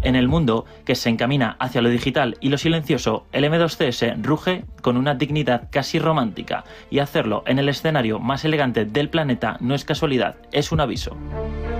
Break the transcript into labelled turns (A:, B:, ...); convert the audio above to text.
A: En el mundo que se encamina hacia lo digital y lo silencioso, el M2CS ruge con una dignidad casi romántica, y hacerlo en el escenario más elegante del planeta no es casualidad, es un aviso.